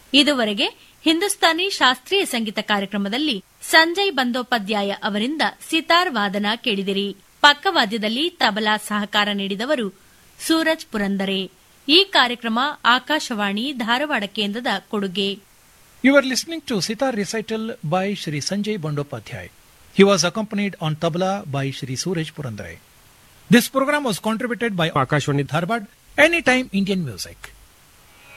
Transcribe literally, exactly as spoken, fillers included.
ಇದುವರೆಗೆ ಹಿಂದೂಸ್ತಾನಿ ಶಾಸ್ತ್ರೀಯ ಸಂಗೀತ ಕಾರ್ಯಕ್ರಮದಲ್ಲಿ ಸಂಜಯ್ ಬಂದೋಪಾಧ್ಯಾಯ ಅವರಿಂದ ಸಿತಾರ್ ವಾದನ ಕೇಳಿದಿರಿ. ಪಕ್ಕವಾದ್ಯದಲ್ಲಿ ತಬಲಾ ಸಹಕಾರ ನೀಡಿದವರು ಸೂರಜ್ ಪುರಂದರೆ. ಈ ಕಾರ್ಯಕ್ರಮ ಆಕಾಶವಾಣಿ ಧಾರವಾಡ ಕೇಂದ್ರದ ಕೊಡುಗೆ. You are listening to Sitar recital by Shri Sanjay Bandyopadhyay. He was accompanied on tabla by Shri Suraj Purandare. This program was contributed by Akashwani Dharwad, Anytime Indian Music.